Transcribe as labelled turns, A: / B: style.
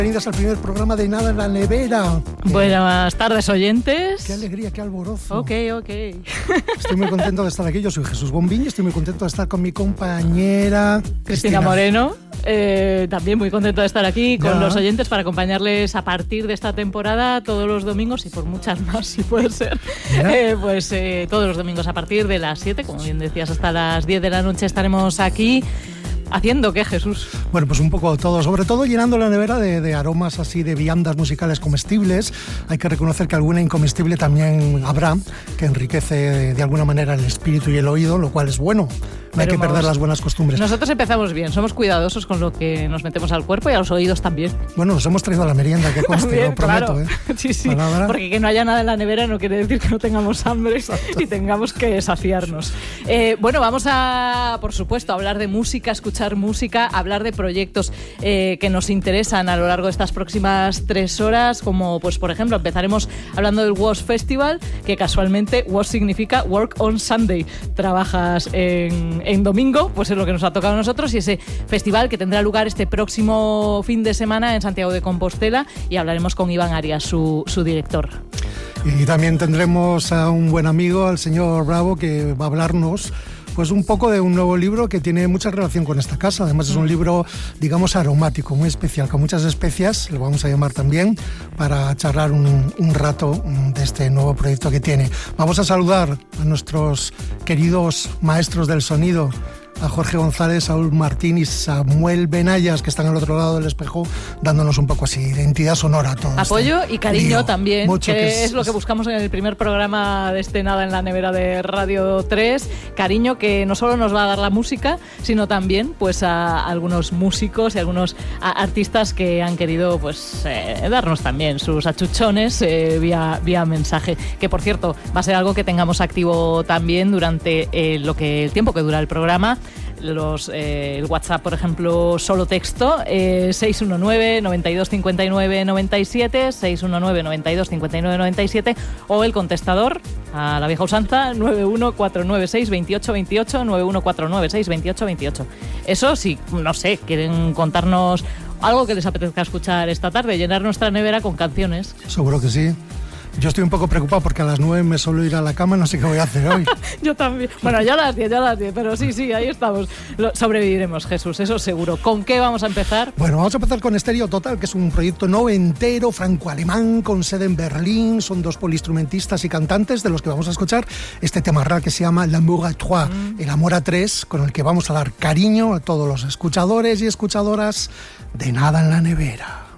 A: Bienvenidos al primer programa de Nada en la Nevera.
B: Buenas tardes, oyentes.
A: Qué alegría, qué alborozo.
B: Ok.
A: Estoy muy contento de estar aquí. Yo soy Jesús Bombín y estoy muy contento de estar con mi compañera
B: Cristina Moreno. También muy contento de estar aquí con los oyentes para acompañarles a partir de esta temporada todos los domingos y por muchas más, si puede ser. Todos los domingos a partir de las 7, como bien decías, hasta las 10 de la noche estaremos aquí. ¿Haciendo qué, Jesús?
A: Bueno, pues un poco todo, sobre todo llenando la nevera de aromas así, de viandas musicales comestibles. Hay que reconocer que alguna incomestible también habrá, que enriquece de alguna manera el espíritu y el oído, lo cual es bueno. No hay que perder las buenas costumbres.
B: Nosotros empezamos bien, somos cuidadosos con lo que nos metemos al cuerpo y a los oídos también.
A: Bueno, nos hemos traído la merienda, que conste, también, lo prometo.
B: Claro. Sí. Palabra. Porque que no haya nada en la nevera no quiere decir que no tengamos hambre. Exacto. Y tengamos que saciarnos. Vamos a, por supuesto, hablar de música, escuchar música, hablar de proyectos que nos interesan a lo largo de estas próximas 3 horas, como pues por ejemplo empezaremos hablando del WOS Festival, que casualmente WOS significa Work on Sunday. Trabajas en domingo, pues es lo que nos ha tocado a nosotros, y ese festival que tendrá lugar este próximo fin de semana en Santiago de Compostela, y hablaremos con Iván Arias, su director.
A: Y también tendremos a un buen amigo, al señor Bravo, que va a hablarnos pues un poco de un nuevo libro que tiene mucha relación con esta casa. Además es un libro, digamos, aromático, muy especial, con muchas especias, lo vamos a llamar también, para charlar un rato de este nuevo proyecto que tiene. Vamos a saludar a nuestros queridos maestros del sonido, a Jorge González, Saúl Martín y Samuel Benayas, que están al otro lado del espejo, dándonos un poco así de identidad sonora a todos.
B: Apoyo y cariño también,
A: mucho,
B: que es lo que buscamos en el primer programa de este Nada en la Nevera de Radio 3. Cariño que no solo nos va a dar la música, sino también pues a algunos músicos y algunos artistas que han querido pues darnos también sus achuchones vía mensaje, que por cierto va a ser algo que tengamos activo también durante el tiempo que dura el programa. El WhatsApp, por ejemplo, solo texto, 619 92 59 97, 619 92 59 97, o el contestador a la vieja usanza, 91496 28 28, 91496 28 28. Eso sí, no sé, quieren contarnos algo que les apetezca escuchar esta tarde, llenar nuestra nevera con canciones.
A: Seguro que sí. Yo estoy un poco preocupado porque a las 9 me suelo ir a la cama, no sé qué voy a hacer hoy.
B: Yo también. Bueno, ya a las 10, pero sí, ahí estamos. Sobreviviremos, Jesús, eso seguro. ¿Con qué vamos a empezar?
A: Bueno, vamos a empezar con Stereo Total, que es un proyecto noventero, franco-alemán, con sede en Berlín. Son 2 poliinstrumentistas y cantantes de los que vamos a escuchar este tema raro que se llama L'amour à trois, el amor a 3, con el que vamos a dar cariño a todos los escuchadores y escuchadoras de Nada en la Nevera.